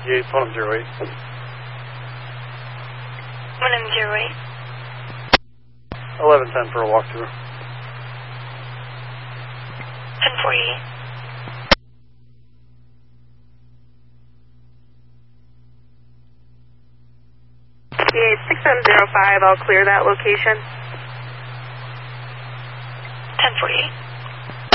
Yeah, phone 08. 108. 1110 for a walkthrough. 1048. Yeah, 6705, I'll clear that location. 1048.